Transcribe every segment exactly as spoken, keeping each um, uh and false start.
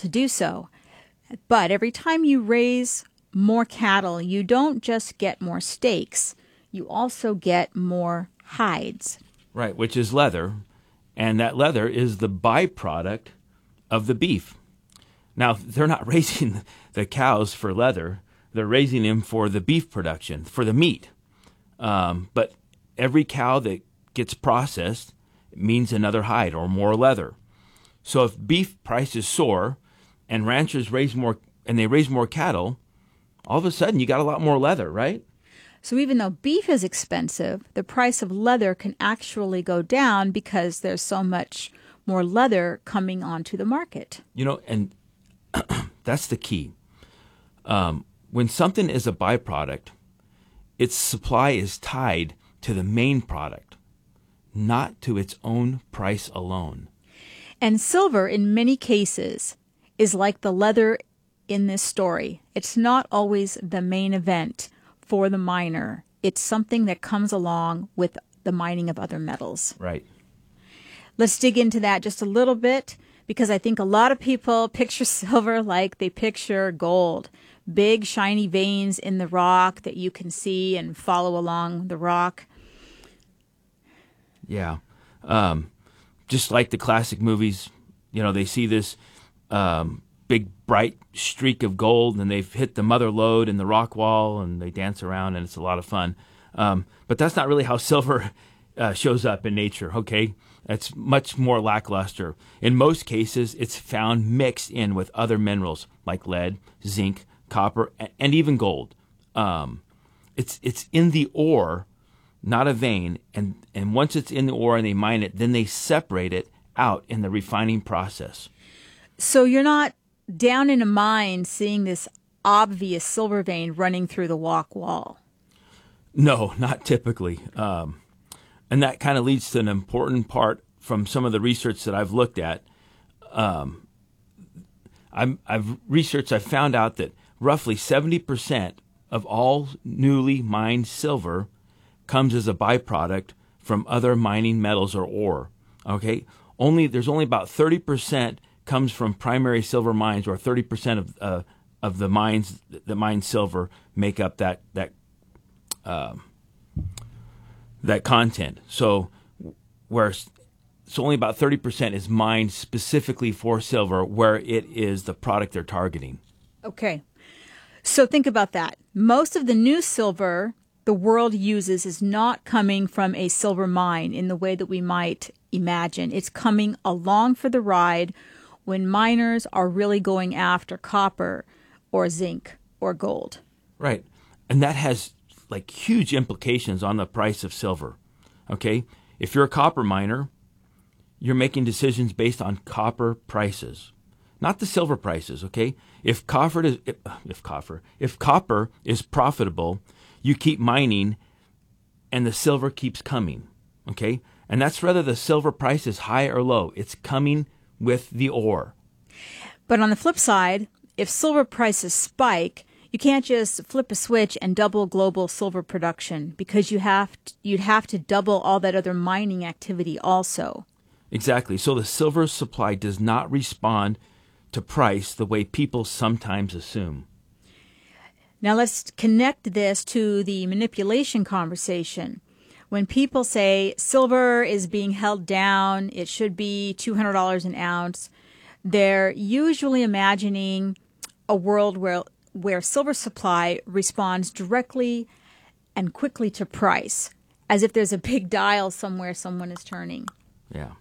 to do so. But every time you raise more cattle, you don't just get more steaks, you also get more hides. Right, which is leather, and that leather is the byproduct of the beef. Now, they're not raising the cows for leather, they're raising them for the beef production, for the meat. Um, but every cow that gets processed means another hide or more leather. So if beef prices soar and ranchers raise more and they raise more cattle, all of a sudden you got a lot more leather, right? So even though beef is expensive, the price of leather can actually go down because there's so much more leather coming onto the market. You know, and that's the key. Um, when something is a byproduct, its supply is tied to the main product, not to its own price alone. And silver, in many cases, is like the leather in this story. It's not always the main event for the miner. It's something that comes along with the mining of other metals. Right. Let's dig into that just a little bit, because I think a lot of people picture silver like they picture gold. Big, shiny veins in the rock that you can see and follow along the rock. Yeah. Um, just like the classic movies, you know, they see this um, big, bright streak of gold, and they've hit the mother lode in the rock wall, and they dance around, and it's a lot of fun. Um, but that's not really how silver uh, shows up in nature, okay? It's much more lackluster. In most cases, it's found mixed in with other minerals like lead, zinc, copper, and even gold. Um, it's it's in the ore, not a vein, and, and once it's in the ore and they mine it, then they separate it out in the refining process. So you're not down in a mine seeing this obvious silver vein running through the rock wall? No, not typically. Um, and that kind of leads to an important part from some of the research that I've looked at. Um, I'm, I've researched, I've found out that roughly seventy percent of all newly mined silver comes as a byproduct from other mining metals or ore. Okay, only there's only about thirty percent comes from primary silver mines, or thirty percent of uh, of the mines that mine silver make up that that uh, that content. So where so only about thirty percent is mined specifically for silver, where it is the product they're targeting. Okay. So think about that. Most of the new silver the world uses is not coming from a silver mine in the way that we might imagine. It's coming along for the ride when miners are really going after copper or zinc or gold. Right. And that has like huge implications on the price of silver. Okay? If you're a copper miner, you're making decisions based on copper prices, not the silver prices, okay? If copper is if, if copper, if copper is profitable, you keep mining and the silver keeps coming, okay? And that's whether the silver price is high or low. It's coming with the ore. But on the flip side, if silver prices spike, you can't just flip a switch and double global silver production, because you have to, you'd have to double all that other mining activity also. Exactly. So the silver supply does not respond to price the way people sometimes assume. Now let's connect this to the manipulation conversation. When people say silver is being held down, it should be two hundred dollars an ounce, they're usually imagining a world where where silver supply responds directly and quickly to price, as if there's a big dial somewhere someone is turning. Yeah.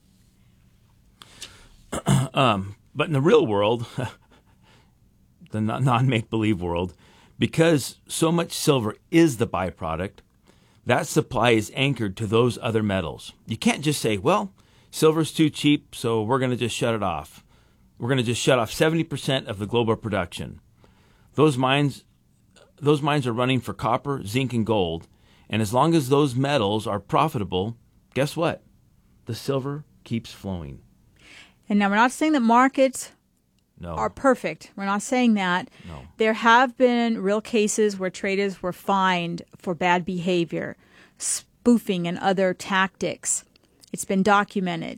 um, but in the real world, the non-make-believe world, because so much silver is the byproduct, that supply is anchored to those other metals. You can't just say, well, silver's too cheap, so we're going to just shut it off. We're going to just shut off seventy percent of the global production. Those mines, those mines are running for copper, zinc, and gold. And as long as those metals are profitable, guess what? The silver keeps flowing. And now we're not saying that markets no. are perfect. We're not saying that. No. There have been real cases where traders were fined for bad behavior, spoofing, and other tactics. It's been documented.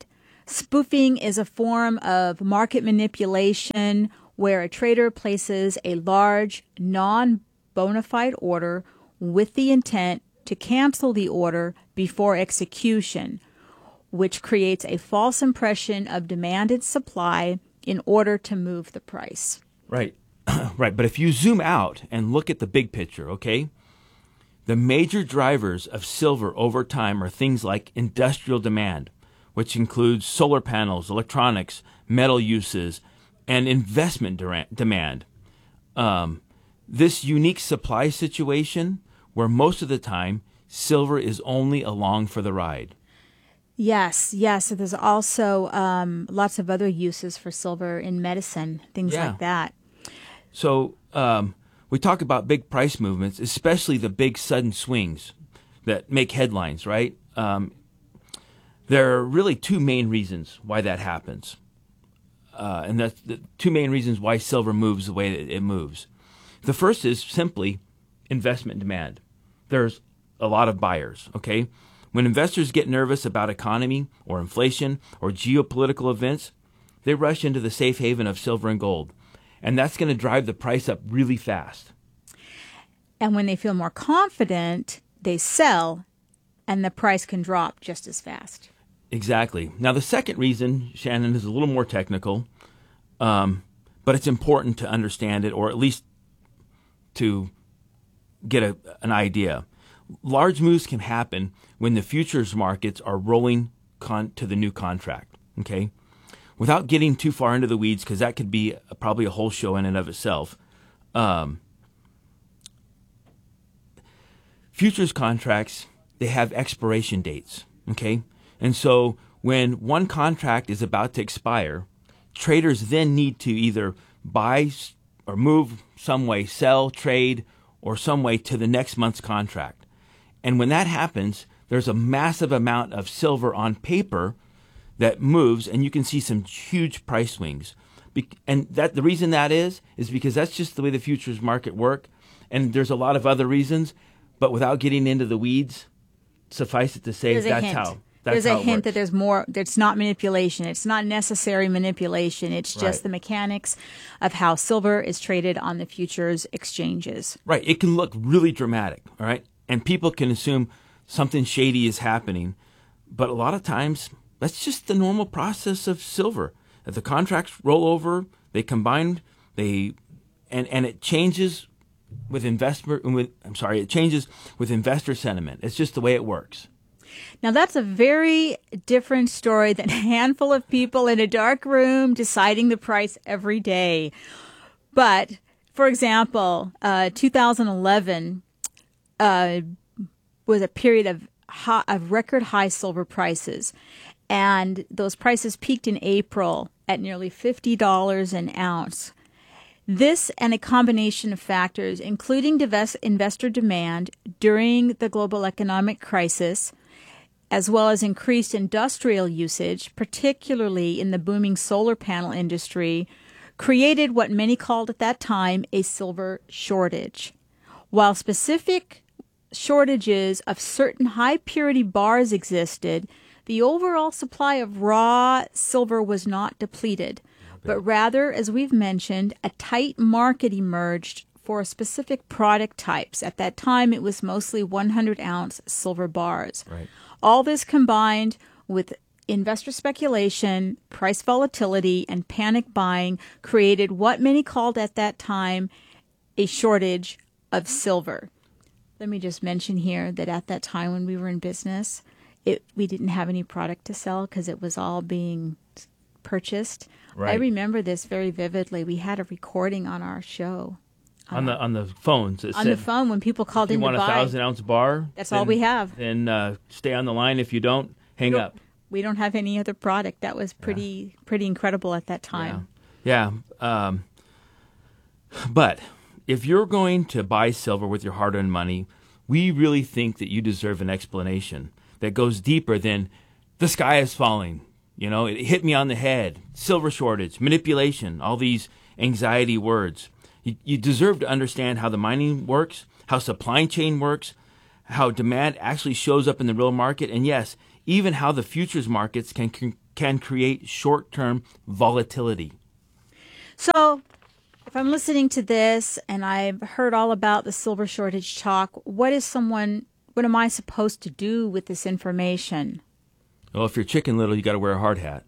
Spoofing is a form of market manipulation where a trader places a large, non-bona fide order with the intent to cancel the order before execution, which creates a false impression of demand and supply in order to move the price. Right. Right. But if you zoom out and look at the big picture, okay, the major drivers of silver over time are things like industrial demand, which includes solar panels, electronics, metal uses, and investment dura- demand. Um, this unique supply situation where most of the time silver is only along for the ride. Yes, yes. So there's also um, lots of other uses for silver in medicine, things Yeah. like that. So um, we talk about big price movements, especially the big sudden swings that make headlines, right? Um, there are really two main reasons why that happens. Uh, and that's the two main reasons why silver moves the way that it moves. The first is simply investment demand. There's a lot of buyers, okay? When investors get nervous about economy or inflation or geopolitical events, they rush into the safe haven of silver and gold. And that's going to drive the price up really fast. And when they feel more confident, they sell, and the price can drop just as fast. Exactly. Now, the second reason, Shannon, is a little more technical, um, but it's important to understand it, or at least to get a, an idea. Large moves can happen when the futures markets are rolling con- to the new contract, okay? Without getting too far into the weeds, because that could be a, probably a whole show in and of itself, um, futures contracts, they have expiration dates, okay? And so when one contract is about to expire, traders then need to either buy or move some way, sell, trade, or some way to the next month's contract. And when that happens, there's a massive amount of silver on paper that moves, and you can see some huge price swings. Be- and that the reason that is, is because that's just the way the futures market work. And there's a lot of other reasons, but without getting into the weeds, suffice it to say, There's a that's hint. how. That's There's how a it hint works. that there's more, that's not manipulation. It's not necessary manipulation. It's just Right. the mechanics of how silver is traded on the futures exchanges. Right. It can look really dramatic, all right? And people can assume something shady is happening. But a lot of times, that's just the normal process of silver. If the contracts roll over, they combine, they, and, and it changes with investor, with, I'm sorry, it changes with investor sentiment. It's just the way it works. Now, that's a very different story than a handful of people in a dark room deciding the price every day. But, for example, uh, two thousand eleven uh, was a period of, high, of record high silver prices. And those prices peaked in April at nearly fifty dollars an ounce. This and a combination of factors, including divest- investor demand during the global economic crisis, as well as increased industrial usage, particularly in the booming solar panel industry, created what many called at that time a silver shortage. While specific shortages of certain high-purity bars existed, the overall supply of raw silver was not depleted, but rather, as we've mentioned, a tight market emerged for specific product types. At that time, it was mostly one hundred ounce silver bars. Right. All this combined with investor speculation, price volatility, and panic buying created what many called at that time a shortage of silver. Let me just mention here that at that time when we were in business, it, we didn't have any product to sell because it was all being purchased. Right. I remember this very vividly. We had a recording on our show. On the on the phones, it On said, the phone when people called if in you to want a buy. thousand ounce bar, That's then, all we have. Then uh, stay on the line. If you don't, hang We up. don't- We don't have any other product. That was pretty pretty incredible at that time. Yeah. yeah. Um, but if you're going to buy silver with your hard-earned money, we really think that you deserve an explanation that goes deeper than the sky is falling. You know, it hit me on the head. Silver shortage, manipulation, all these anxiety words. You, you deserve to understand how the mining works, how supply chain works, how demand actually shows up in the real market, and yes, even how the futures markets can, can can create short-term volatility. So if I'm listening to this and I've heard all about the silver shortage talk, what is someone, what am I supposed to do with this information? Well, if you're Chicken Little, you got to wear a hard hat.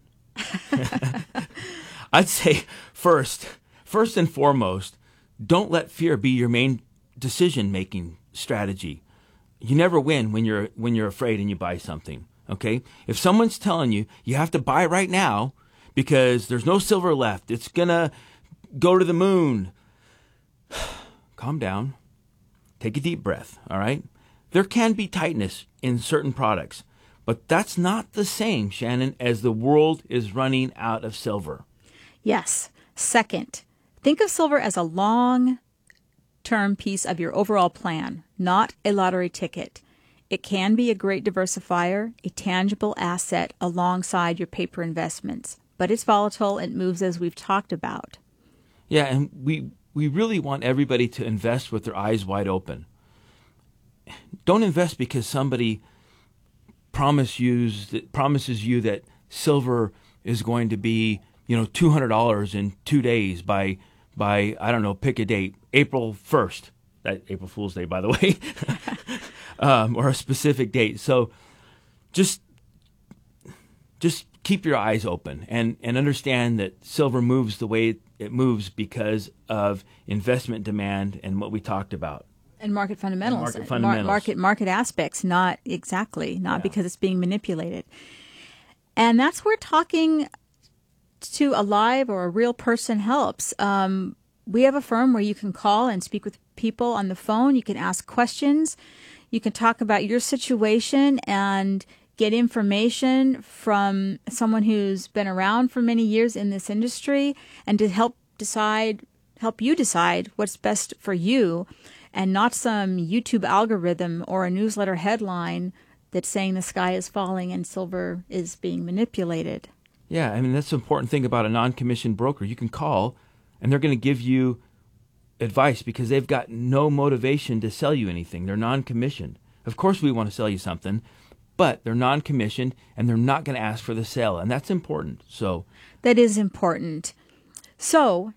I'd say first, first and foremost, don't let fear be your main decision-making strategy. You never win when you're when you're afraid and you buy something, okay? If someone's telling you you have to buy right now because there's no silver left, it's going to go to the moon, calm down. Take a deep breath, all right? There can be tightness in certain products, but that's not the same, Shannon, as the world is running out of silver. Yes. Second, think of silver as a long-term piece of your overall plan, not a lottery ticket. It can be a great diversifier, a tangible asset alongside your paper investments, but it's volatile and moves as we've talked about. Yeah, and we we really want everybody to invest with their eyes wide open. Don't invest because somebody promise you, promises you that silver is going to be, you know, two hundred dollars in two days by, by I don't know, pick a date, April first. That April Fool's Day, by the way, um, or a specific date. So just just keep your eyes open and, and understand that silver moves the way it moves because of investment demand and what we talked about. And market fundamentals. And market fundamentals. Mar- market, market aspects, not exactly, not Yeah. because it's being manipulated. And that's where talking to a live or a real person helps. Um, we have a firm where you can call and speak with people on the phone. You can ask questions. You can talk about your situation and get information from someone who's been around for many years in this industry and to help decide, help you decide what's best for you, and not some YouTube algorithm or a newsletter headline that's saying the sky is falling and silver is being manipulated. Yeah, I mean, that's the important thing about a non-commissioned broker. You can call, and they're going to give you advice because they've got no motivation to sell you anything. They're non-commissioned. Of course we want to sell you something, but they're non-commissioned, and they're not going to ask for the sale, and that's important. So that is important. So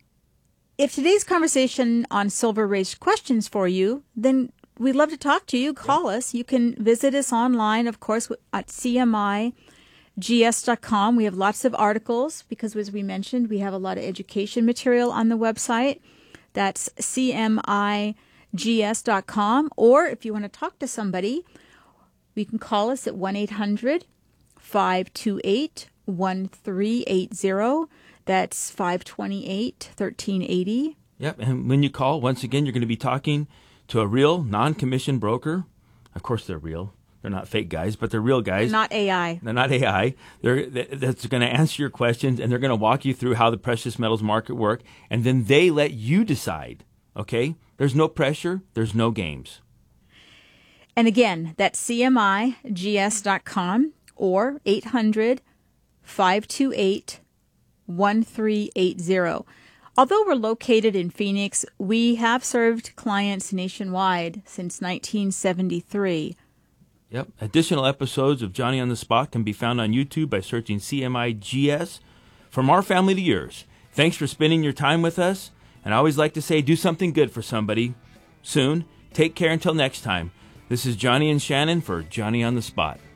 if today's conversation on silver raised questions for you, then we'd love to talk to you. Call yeah. us. You can visit us online, of course, at C M I G S dot com. We have lots of articles because, as we mentioned, we have a lot of education material on the website. That's C M I G S dot com. Or if you want to talk to somebody, you can call us at one eight hundred, five two eight, one three eight zero. That's five two eight, one three eight zero. Yep, and when you call, once again, you're going to be talking to a real non-commissioned broker. Of course they're real. They're not fake guys, but they're real guys. Not A I. They're not A I. They're that's going to answer your questions, and they're going to walk you through how the precious metals market work, and then they let you decide, okay? There's no pressure. There's no games. And again, that's C M I G S dot com or eight hundred, five two eight, one three eight zero. Although we're located in Phoenix, we have served clients nationwide since nineteen seventy-three. Yep. Additional episodes of Johnny on the Spot can be found on YouTube by searching C M I G S. From our family to yours, thanks for spending your time with us. And I always like to say, do something good for somebody soon. Take care until next time. This is Johnny and Shannon for Johnny on the Spot.